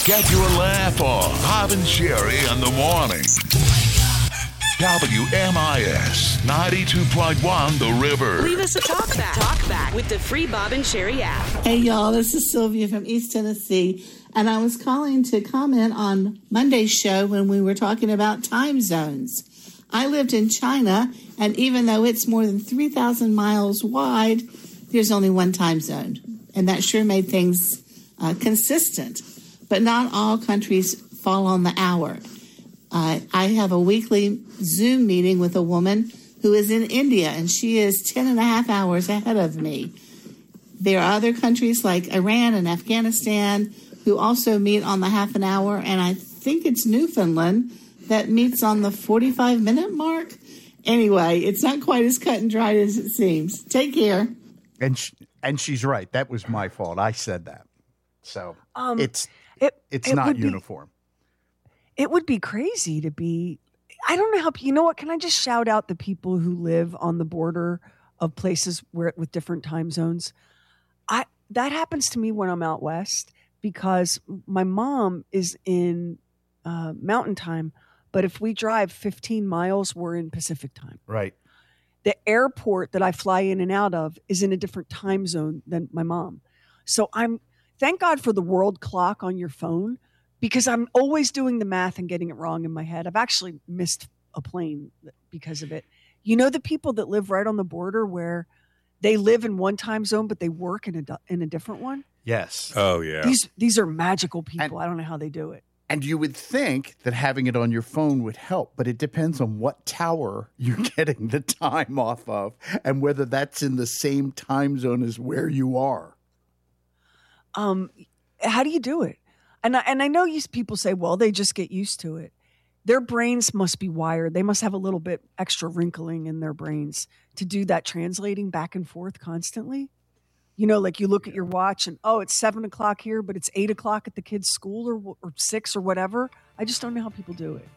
Get your laugh on. Bob and Sherry in the morning. WMIS 92.1 The River. Leave us a talkback with the free Bob and Sherry app. Hey, y'all, this is Sylvia from East Tennessee, and I was calling to comment on Monday's show when we were talking about time zones. I lived in China, and even though it's more than 3,000 miles wide, there's only one time zone, and that sure made things consistent. But not all countries fall on the hour. I have a weekly Zoom meeting with a woman who is in India, and she is 10 and a half hours ahead of me. There are other countries like Iran and Afghanistan who also meet on the half an hour, and I think it's Newfoundland that meets on the 45-minute mark. Anyway, it's not quite as cut and dried as it seems. Take care. And she's right. That was my fault. I said that. So it's not uniform. It would be crazy to be, I don't know how, you know what, can I just shout out the people who live on the border of places with different time zones? That happens to me when I'm out west because my mom is in mountain time, but if we drive 15 miles, we're in Pacific time. Right. The airport that I fly in and out of is in a different time zone than my mom. So thank God for the world clock on your phone, because I'm always doing the math and getting it wrong in my head. I've actually missed a plane because of it. You know, the people that live right on the border where they live in one time zone, but they work in a different one? Yes. Oh, yeah. These are magical people. I don't know how they do it. And you would think that having it on your phone would help, but it depends on what tower you're getting the time off of and whether that's in the same time zone as where you are. How do you do it? And I know people say, well, they just get used to it. Their brains must be wired. They must have a little bit extra wrinkling in their brains to do that translating back and forth constantly. You know, like you look at your watch and, oh, it's 7 o'clock here, but it's 8 o'clock at the kid's school or 6 or whatever. I just don't know how people do it.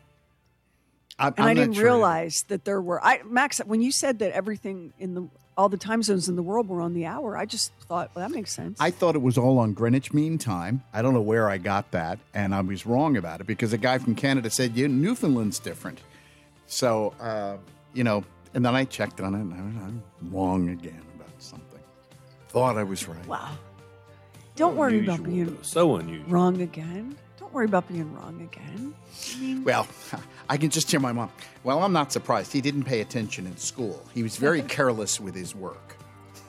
I didn't realize that there were, Max, when you said that everything all the time zones in the world were on the hour, I just thought, well, that makes sense. I thought it was all on Greenwich Mean Time. I don't know where I got that, and I was wrong about it because a guy from Canada said, Newfoundland's different. So, and then I checked on it, and I'm wrong again about something. Thought I was right. Wow. Don't worry about being so unusual. Wrong again. Don't worry about being wrong again. Well, I can just hear my mom. Well, I'm not surprised. He didn't pay attention in school. He was very careless with his work.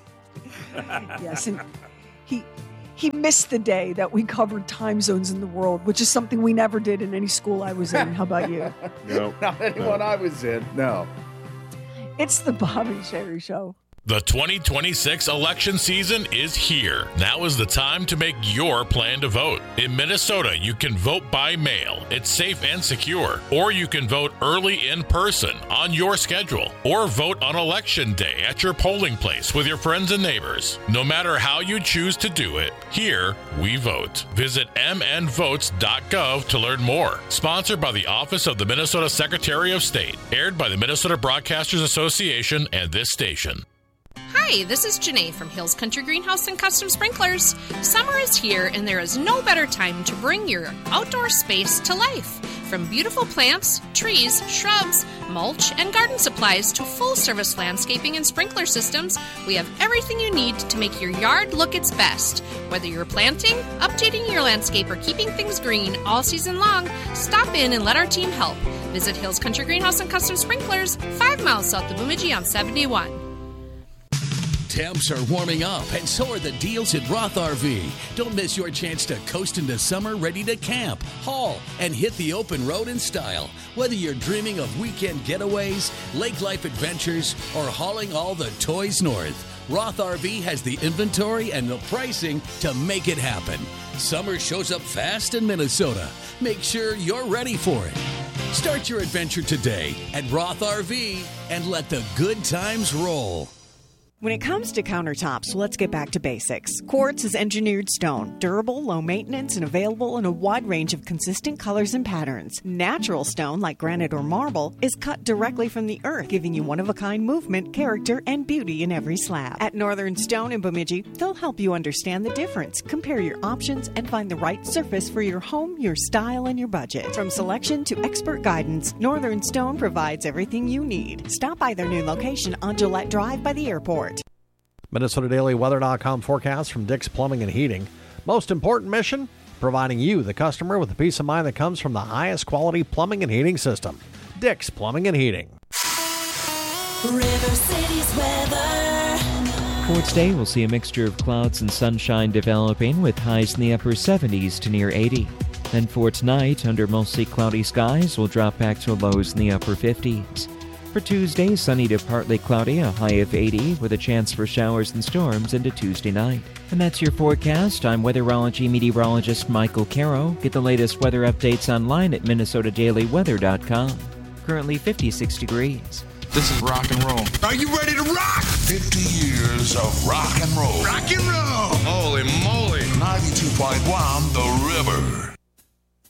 Yes, and he missed the day that we covered time zones in the world, which is something we never did in any school I was in. How about you? No. Not anyone I was in, no. It's the Bob and Sherry Show. The 2026 election season is here. Now is the time to make your plan to vote. In Minnesota, you can vote by mail. It's safe and secure. Or you can vote early in person on your schedule. Or vote on election day at your polling place with your friends and neighbors. No matter how you choose to do it, here we vote. Visit mnvotes.gov to learn more. Sponsored by the Office of the Minnesota Secretary of State. Aired by the Minnesota Broadcasters Association and this station. Hi, this is Janae from Hills Country Greenhouse and Custom Sprinklers. Summer is here, and there is no better time to bring your outdoor space to life. From beautiful plants, trees, shrubs, mulch, and garden supplies to full-service landscaping and sprinkler systems, we have everything you need to make your yard look its best. Whether you're planting, updating your landscape, or keeping things green all season long, stop in and let our team help. Visit Hills Country Greenhouse and Custom Sprinklers, 5 miles south of Bemidji on 71. Temps are warming up, and so are the deals at Roth RV. Don't miss your chance to coast into summer ready to camp, haul, and hit the open road in style. Whether you're dreaming of weekend getaways, lake life adventures, or hauling all the toys north, Roth RV has the inventory and the pricing to make it happen. Summer shows up fast in Minnesota. Make sure you're ready for it. Start your adventure today at Roth RV and let the good times roll. When it comes to countertops, let's get back to basics. Quartz is engineered stone, durable, low maintenance, and available in a wide range of consistent colors and patterns. Natural stone, like granite or marble, is cut directly from the earth, giving you one-of-a-kind movement, character, and beauty in every slab. At Northern Stone in Bemidji, they'll help you understand the difference, compare your options, and find the right surface for your home, your style, and your budget. From selection to expert guidance, Northern Stone provides everything you need. Stop by their new location on Gillette Drive by the airport. MinnesotaDailyWeather.com forecast from Dick's Plumbing and Heating. Most important mission? Providing you, the customer, with the peace of mind that comes from the highest quality plumbing and heating system. Dick's Plumbing and Heating. River City's weather. For today, we'll see a mixture of clouds and sunshine developing with highs in the upper 70s to near 80. Then for tonight, under mostly cloudy skies, we'll drop back to lows in the upper 50s. For Tuesday, sunny to partly cloudy, a high of 80, with a chance for showers and storms into Tuesday night. And that's your forecast. I'm weatherology meteorologist Michael Caro. Get the latest weather updates online at MinnesotaDailyWeather.com. Currently 56 degrees. This is rock and roll. Are you ready to rock? 50 years of rock and roll. Rock and roll. Holy moly. 92.1 The River.